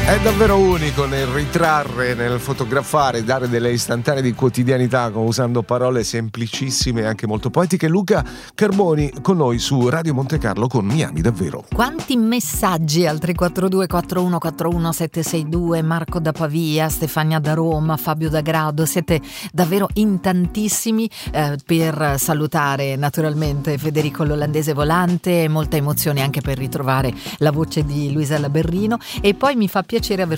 È davvero unico nel ritrarre, nel fotografare, dare delle istantanee di quotidianità usando parole semplicissime e anche molto poetiche. Luca Carboni con noi su Radio Monte Carlo con Mi ami davvero. Quanti messaggi al 342 4141 762, Marco da Pavia, Stefania da Roma, Fabio da Grado, siete davvero in tantissimi per salutare naturalmente Federico l'olandese volante, molta emozione anche per ritrovare la voce di Luisa Laberrino, e poi mi fa piacere aver